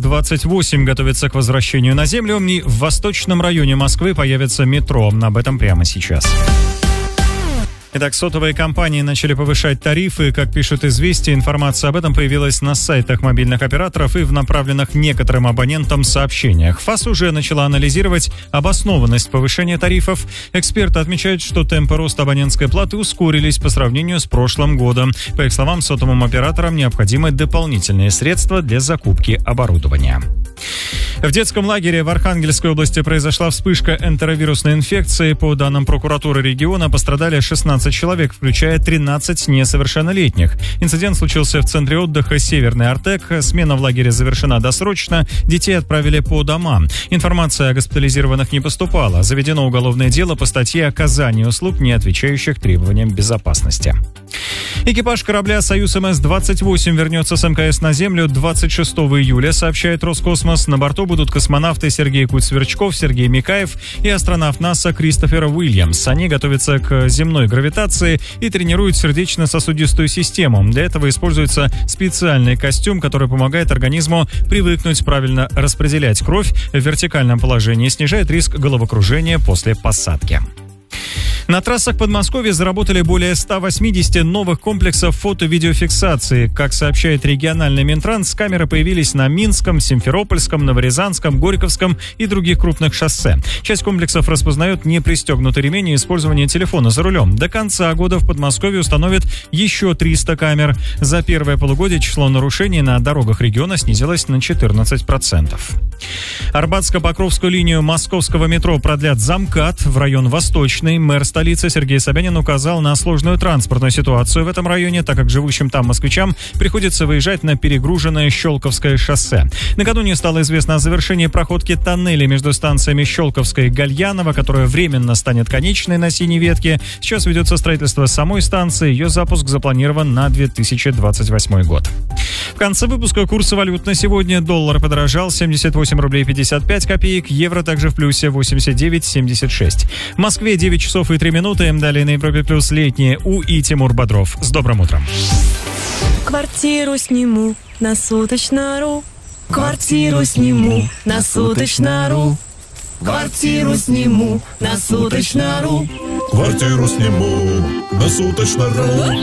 СА-28 готовится к возвращению на Землю, и в восточном районе Москвы появится метро. Об этом прямо сейчас. Итак, сотовые компании начали повышать тарифы. Как пишут «Известия», информация об этом появилась на сайтах мобильных операторов и в направленных некоторым абонентам сообщениях. ФАС уже начала анализировать обоснованность повышения тарифов. Эксперты отмечают, что темпы роста абонентской платы ускорились по сравнению с прошлым годом. По их словам, сотовым операторам необходимы дополнительные средства для закупки оборудования. В детском лагере в Архангельской области произошла вспышка энтеровирусной инфекции. По данным прокуратуры региона, пострадали 16 человек, включая 13 несовершеннолетних. Инцидент случился в центре отдыха «Северный Артек». Смена в лагере завершена досрочно. Детей отправили по домам. Информация о госпитализированных не поступала. Заведено уголовное дело по статье «Оказание услуг, не отвечающих требованиям безопасности». Экипаж корабля «Союз МС-28» вернется с МКС на Землю 26 июля, сообщает Роскосмос. На борту будут космонавты Сергей Куть-Сверчков, Сергей Микаев и астронавт НАСА Кристофер Уильямс. Они готовятся к земной гравитации и тренируют сердечно-сосудистую систему. Для этого используется специальный костюм, который помогает организму привыкнуть правильно распределять кровь в вертикальном положении, снижает риск головокружения после посадки. На трассах Подмосковья заработали более 180 новых комплексов фото-видеофиксации. Как сообщает региональный Минтранс, камеры появились на Минском, Симферопольском, Новорязанском, Горьковском и других крупных шоссе. Часть комплексов распознает непристегнутый ремень и использование телефона за рулем. До конца года в Подмосковье установят еще 300 камер. За первое полугодие число нарушений на дорогах региона снизилось на 14%. Арбатско-Покровскую линию московского метро продлят за МКАД в район Восточный. Мэр столицы Сергей Собянин указал на сложную транспортную ситуацию в этом районе, так как живущим там москвичам приходится выезжать на перегруженное Щелковское шоссе. Накануне стало известно о завершении проходки тоннеля между станциями Щелковская и Гальянова, которая временно станет конечной на синей ветке. Сейчас ведется строительство самой станции. Ее запуск запланирован на 2028 год. В конце выпуска курсы валют на сегодня. Доллар подорожал 78 рублей 55 копеек, евро также в плюсе 89,76. В Москве 9 часов и 3 минуты. Далее на Европе плюс летние и Тимур Бодров. С добрым утром. Квартиру сниму на суточно.ру. Квартиру сниму на суточно.ру. Квартиру сниму на суточно.ру. Квартиру сниму на суточно.ру.